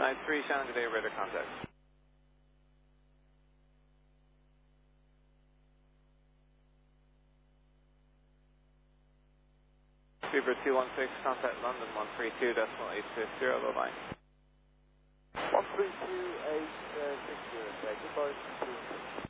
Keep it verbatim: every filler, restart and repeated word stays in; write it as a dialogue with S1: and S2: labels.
S1: nine three, Shannon, good day, radar contact. Speedbird two one six, contact London one three two decimal eight six zero, low line.
S2: one three two eight six zero, okay, goodbye.